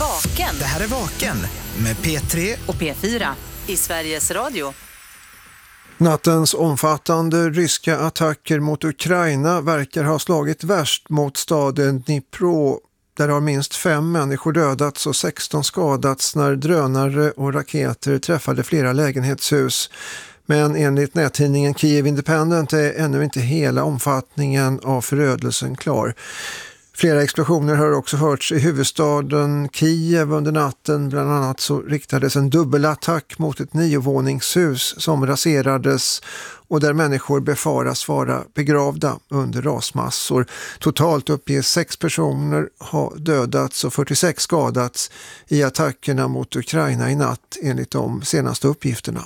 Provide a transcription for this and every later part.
Vaken. Det här är Vaken med P3 och P4 i Sveriges Radio. Nattens omfattande ryska attacker mot Ukraina verkar ha slagit värst mot staden Dnipro. Där har minst 5 människor dödats och 16 skadats när drönare och raketer träffade flera lägenhetshus. Men enligt nättidningen Kyiv Independent är ännu inte hela omfattningen av förödelsen klar. Flera explosioner har också hörts i huvudstaden Kiev under natten. Bland annat så riktades en dubbelattack mot ett 9-våningshus som raserades och där människor befaras vara begravda under rasmassor. Totalt uppges 6 personer ha dödats och 46 skadats i attackerna mot Ukraina i natt enligt de senaste uppgifterna.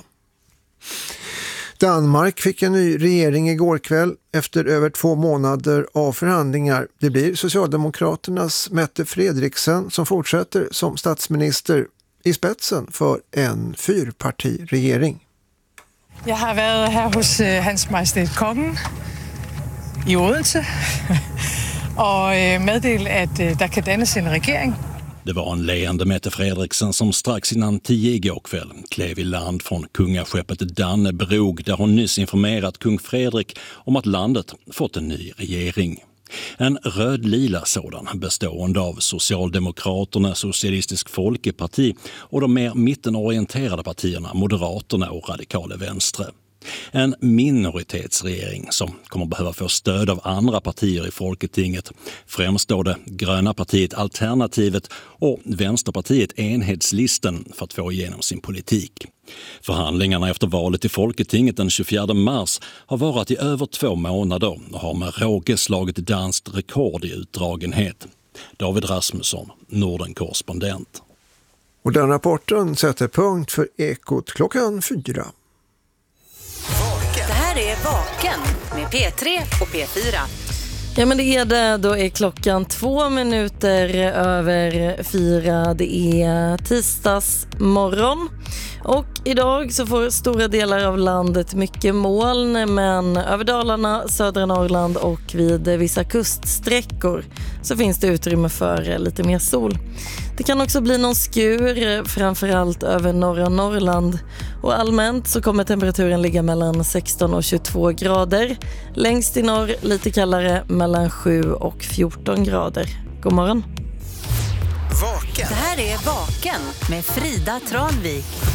Danmark fick en ny regering igår kväll efter över 2 månader av förhandlingar. Det blir Socialdemokraternas Mette Frederiksen som fortsätter som statsminister i spetsen för en 4-partiregering. Jag har varit här hos Hans Majestät Kongen i Odense och meddelat att det kan dannas en regering. Det var en leende Mette Frederiksen som strax innan 10 igår kväll klev i land från kungaskeppet Dannebrog där hon nyss informerat kung Fredrik om att landet fått en ny regering. En röd-lila sådan bestående av Socialdemokraterna, Socialistisk Folkeparti och de mer mittenorienterade partierna Moderaterna och Radikale Venstre. En minoritetsregering som kommer behöva få stöd av andra partier i Folketinget, främst då det gröna partiet Alternativet och Vänsterpartiet Enhetslisten för att få igenom sin politik. Förhandlingarna efter valet i Folketinget den 24 mars har varit i över 2 månader och har med råge slagit danskt rekord i utdragenhet. David Rasmusson, Norden-korrespondent. Och den rapporten sätter punkt för Ekot klockan 4. Det här är Vaken med P3 och P4. Ja, men det är det. Då är klockan 2 minuter över 4. Det är tisdagsmorgon. Och idag så får stora delar av landet mycket moln, men över Dalarna, södra Norrland och vid vissa kuststräckor så finns det utrymme för lite mer sol. Det kan också bli någon skur, framförallt över norra Norrland. Och allmänt så kommer temperaturen ligga mellan 16 och 22 grader. Längst i norr lite kallare, mellan 7 och 14 grader. God morgon. Det här är Vaken med Frida Tranvik.